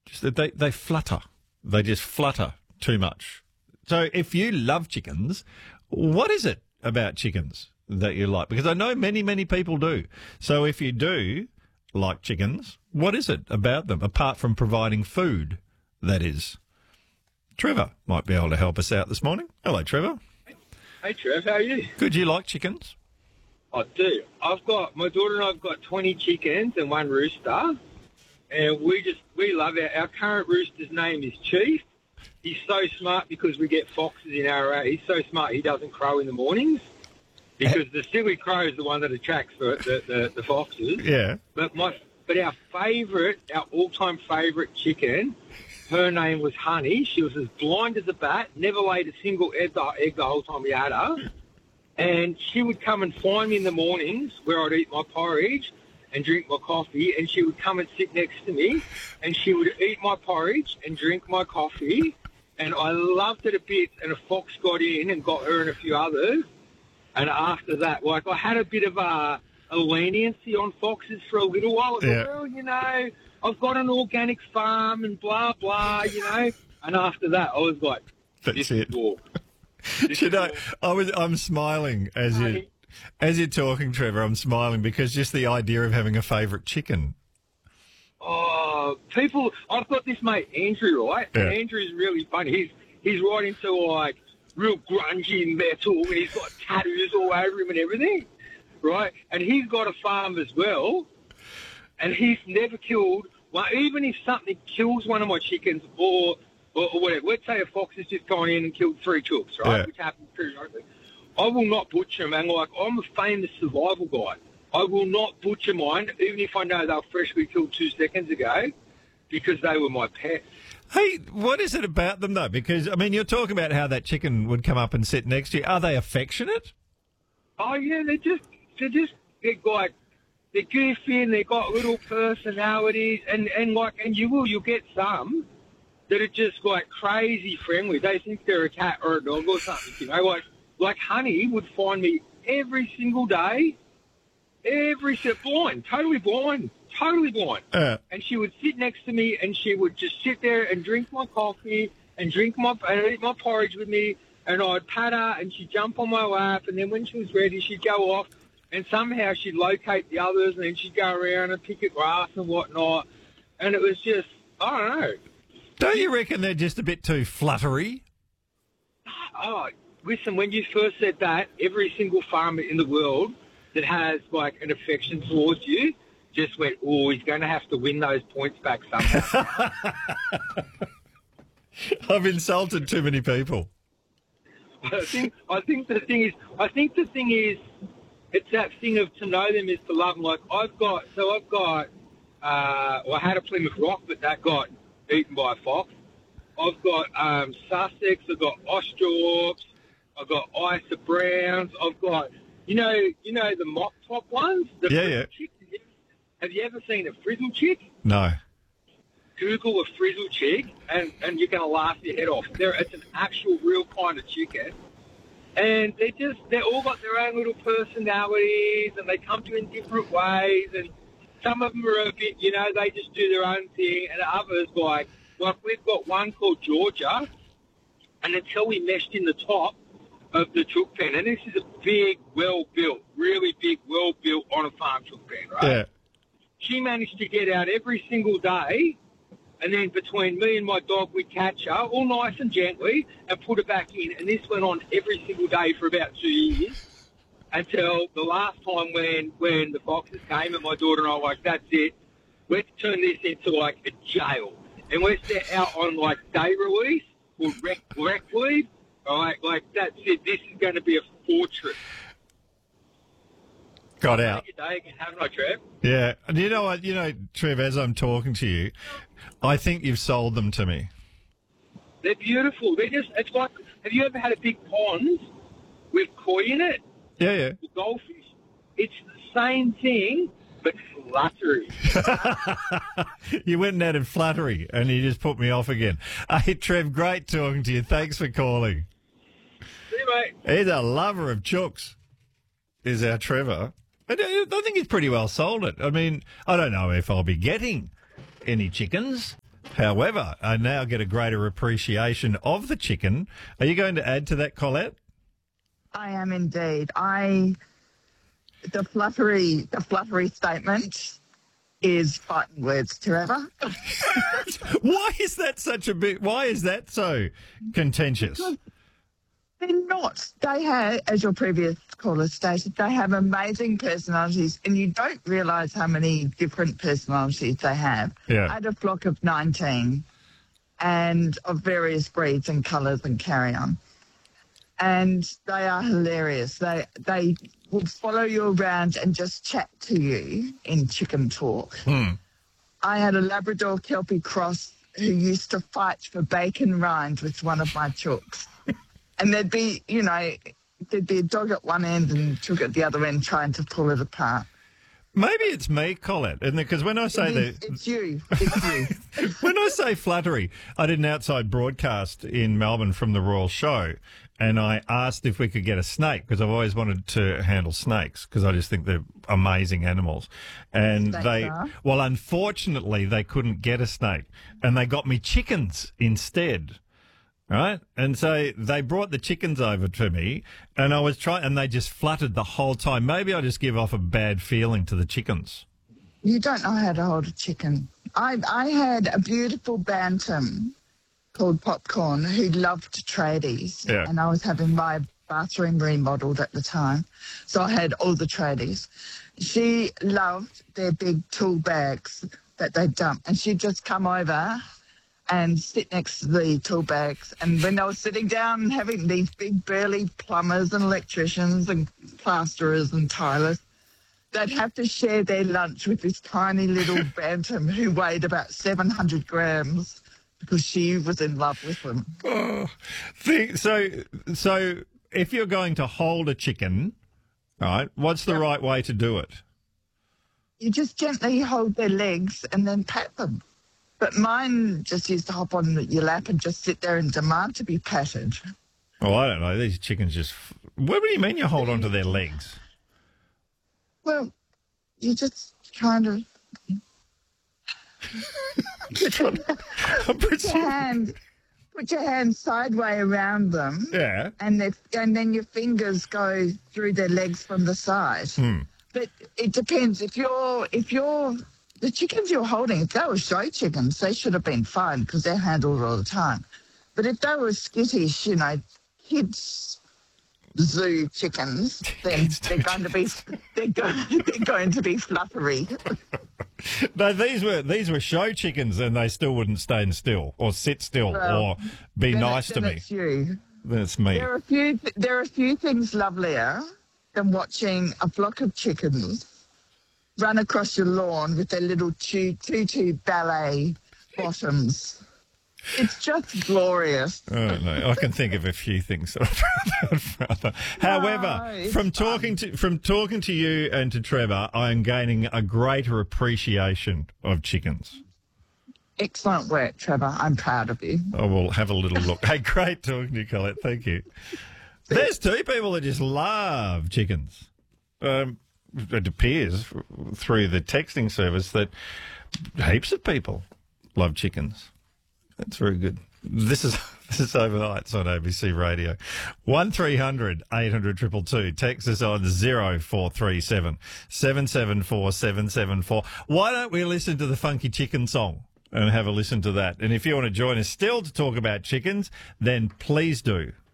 Just that they flutter. They just flutter too much. So if you love chickens, what is it about chickens that you like? Because I know many, many people do. So if you do like chickens, what is it about them, apart from providing food, that is? Trevor might be able to help us out this morning. Hello, Trevor. Hey, Trev, how are you? Good. You like chickens? I do. My daughter and I've got 20 chickens and one rooster, and we love it. Our current rooster's name is Chief. He's so smart because we get foxes in our area. He's so smart he doesn't crow in the mornings because the silly crow is the one that attracts the foxes. Yeah. But our all-time favourite chicken, her name was Honey. She was as blind as a bat, never laid a single egg the whole time we had her. And she would come and find me in the mornings where I'd eat my porridge and drink my coffee, and she would come and sit next to me, and she would eat my porridge and drink my coffee, and I loved it a bit, and a fox got in and got her and a few others, and after that, like, I had a bit of a leniency on foxes for a little while. I was like, well, you know, I've got an organic farm and blah, blah, you know, and after that, I was like, that's it. You know, I'm smiling as you're talking, Trevor. I'm smiling because just the idea of having a favourite chicken. Oh, people! I've got this mate Andrew, right? Yeah. And Andrew's really funny. He's right into like real grungy metal, and he's got tattoos all over him and everything, right? And he's got a farm as well, and he's never killed one. Even if something kills one of my chickens or whatever, let's say a fox has just gone in and killed 3 chooks, right? Yeah. Which happens periodically. I will not butcher them, and like, I'm a famous survival guy. I will not butcher mine, even if I know they were freshly killed 2 seconds ago, because they were my pets. Hey, what is it about them, though? Because, I mean, you're talking about how that chicken would come up and sit next to you. Are they affectionate? Oh, yeah, they're like, they're goofy and they've got little personalities, and you'll get some that are just like crazy friendly. They think they're a cat or a dog or something, you know. Like Honey would find me every single day, totally blind. And she would sit next to me and she would just sit there and drink my coffee and eat my porridge with me, and I'd pat her and she'd jump on my lap, and then when she was ready she'd go off and somehow she'd locate the others, and then she'd go around and pick at grass and whatnot, and it was just, I don't know. Don't you reckon they're just a bit too fluttery? Oh, listen, when you first said that, every single farmer in the world that has, like, an affection towards you just went, oh, he's going to have to win those points back somehow. I've insulted too many people. I think the thing is, it's that thing of to know them is to love them. Like, I had a Plymouth Rock, but that got eaten by a fox. I've got Sussex, I've got Australorps, I've got Isa Browns, I've got, you know the mock top ones? The frizzle chicks? Have you ever seen a frizzle chick? No. Google a frizzle chick, and you're going to laugh your head off. It's an actual real kind of chicken. And they're all got their own little personalities, and they come to you in different ways, and some of them are a bit, you know, they just do their own thing, and others, like we've got one called Georgia, and until we meshed in the top of the chook pen, and this is a big, well-built, really big, well-built on-a-farm chook pen, right? Yeah. She managed to get out every single day, and then between me and my dog, we'd catch her all nice and gently and put her back in, and this went on every single day for about 2 years. Until the last time when the foxes came, and my daughter and I were like, that's it, let's turn this into like a jail. And we're set out on like day release or rec leave. All right, like that's it. This is going to be a fortress. Got out. Take your day again, haven't I, Trev? Yeah. And you know what? You know, Trev, as I'm talking to you, I think you've sold them to me. They're beautiful. It's like, have you ever had a big pond with koi in it? Yeah. The goldfish. It's the same thing, but fluttery. You went and added flattery, and you just put me off again. Hey, Trev, great talking to you. Thanks for calling. See you, mate. He's a lover of chooks, is our Trevor. I think he's pretty well sold it. I mean, I don't know if I'll be getting any chickens, However, I now get a greater appreciation of the chicken. Are you going to add to that, Colette? I am indeed. The fluttery statement is fighting words, Trevor. Why is that so contentious? They're not. They have, as your previous caller stated, they have amazing personalities, and you don't realise how many different personalities they have. Yeah. I had a flock of 19 and of various breeds and colours and carry on. And they are hilarious. They will follow you around and just chat to you in chicken talk. I had a Labrador Kelpie cross who used to fight for bacon rind with one of my chooks. And there'd be a dog at one end and a chook at the other end trying to pull it apart. Maybe it's me, Colette, isn't it? Because when I say It's you. It's you. when I say fluttery, I did an outside broadcast in Melbourne from the Royal Show, and I asked if we could get a snake because I've always wanted to handle snakes because I just think they're amazing animals. And unfortunately, they couldn't get a snake, and they got me chickens instead. Right? And so they brought the chickens over to me and I was trying, and they just fluttered the whole time. Maybe I just give off a bad feeling to the chickens. You don't know how to hold a chicken. I had a beautiful bantam called Popcorn who loved tradies. Yeah. And I was having my bathroom remodeled at the time. So I had all the tradies. She loved their big tool bags that they dump. And she'd just come over and sit next to the tool bags. And when they were sitting down having these big burly plumbers and electricians and plasterers and tilers, they'd have to share their lunch with this tiny little bantam who weighed about 700 grams because she was in love with them. So if you're going to hold a chicken, right, what's the right way to do it? You just gently hold their legs and then pat them. But mine just used to hop on your lap and just sit there and demand to be patted. Oh, I don't know. These chickens just... What do you mean you hold onto their legs? Well, you just kind of... Put your hand sideways around them. Yeah. And then your fingers go through their legs from the side. But it depends. If the chickens you're holding, if they were show chickens, they should have been fine because they're handled all the time. But if they were skittish, kids zoo chickens, then they're going to be fluffery. No, these were show chickens, and they still wouldn't stand still or sit still or be nice to me. That's you. That's me. There are a few things lovelier than watching a flock of chickens run across your lawn with their little tutu ballet bottoms. It's just glorious. I don't know. I can think of a few things that I've rather. However, from talking to you and to Trevor, I am gaining a greater appreciation of chickens. Excellent work, Trevor. I'm proud of you. I will have a little look. Hey, great talking to you, Colette. Thank you. There's two people that just love chickens. It appears through the texting service that heaps of people love chickens. That's very good. This is Overnights on ABC Radio. 1300 800 222. Text us on 0437 774 774. Why don't we listen to the Funky Chicken song and have a listen to that? And if you want to join us still to talk about chickens, then please do.